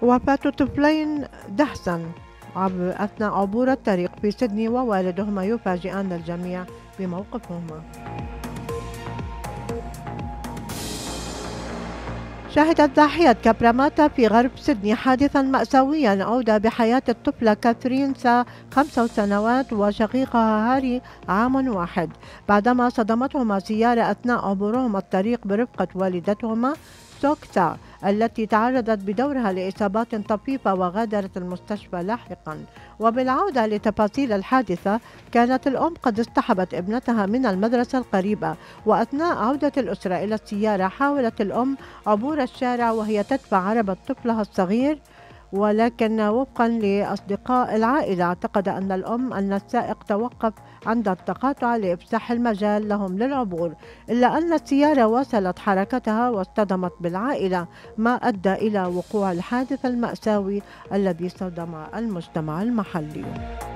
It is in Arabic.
وفاة طفلين دهسا أثناء عبور الطريق في سيدني، ووالدهما يفاجئان الجميع بموقفهما. شهدت ضاحية كابراماتا في غرب سيدني حادثا مأساويا أودى بحياة الطفلة كاثرين 5 سنوات وشقيقها هاري عام واحد، بعدما صدمتهما سيارة أثناء عبورهما الطريق برفقة والدتهما سوكتا، التي تعرضت بدورها لإصابات طفيفة وغادرت المستشفى لاحقا. وبالعودة لتفاصيل الحادثة، كانت الأم قد اصطحبت ابنتها من المدرسة القريبة، وأثناء عودة الأسرة إلى السيارة حاولت الأم عبور الشارع وهي تدفع عربة طفلها الصغير، ولكن وفقا لأصدقاء العائلة اعتقد أن السائق توقف عند التقاطع لإفساح المجال لهم للعبور، إلا أن السيارة واصلت حركتها واصطدمت بالعائلة، ما أدى إلى وقوع الحادث المأساوي الذي صدم المجتمع المحلي.